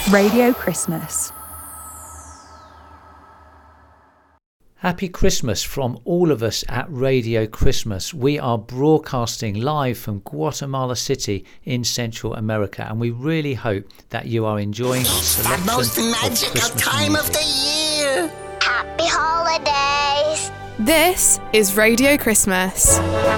Radio Christmas. Happy Christmas from all of us at Radio Christmas. We are broadcasting live from Guatemala City in Central America, and we really hope that you are enjoying our selection the most magical time of the year. Happy holidays. This is Radio Christmas.